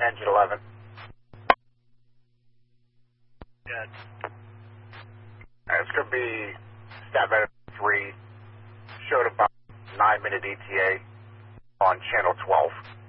Engine 11. Good. It's going to be stat medic 3. Showed about 9-minute ETA on channel 12.